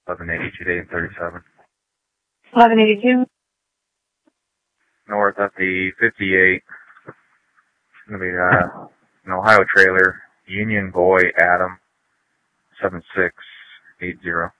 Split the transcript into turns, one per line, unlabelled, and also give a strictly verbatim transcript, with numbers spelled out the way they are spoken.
eleven eighty-two eight thirty-seven.
eleven eighty-two.
North at the fifty-eight. It's going to be uh, an Ohio trailer. Union Boy Adam seven six eight zero.